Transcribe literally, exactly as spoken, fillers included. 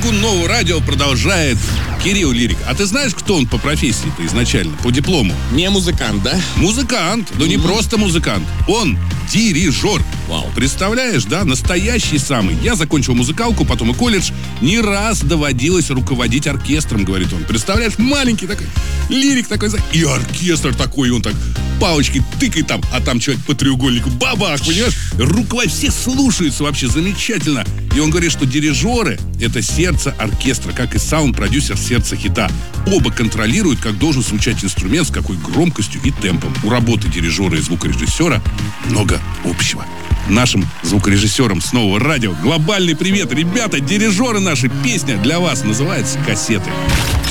Интригу нового радио продолжает Кирилл Лирик. А ты знаешь, кто он по профессии-то изначально, по диплому? Не музыкант, да? Музыкант, но не просто музыкант. Он дирижер. Вау. Представляешь, да, настоящий самый. Я закончил музыкалку, потом и колледж. Не раз доводилось руководить оркестром, говорит он. Представляешь, маленький такой, лирик такой, и оркестр такой, и он так палочки тыкает там, а там человек по треугольнику, бабах, понимаешь? Руководит, все слушаются вообще, замечательно. И он говорит, что дирижеры — это сердце оркестра, как и саунд-продюсер сердце хита. Оба контролируют, как должен звучать инструмент, с какой громкостью и темпом. У работы дирижера и звукорежиссера много общего. Нашим звукорежиссерам с нового радио глобальный привет. Ребята, дирижеры наши, песня для вас называется «Кассеты».